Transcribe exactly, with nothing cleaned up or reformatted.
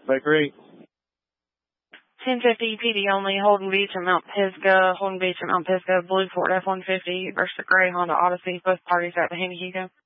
Bakery. ten fifty P D only, Holden Beach and Mount Pisgah, Holden Beach and Mount Pisgah, blue Ford F one fifty versus the gray Honda Odyssey, both parties at the Handy Hugo.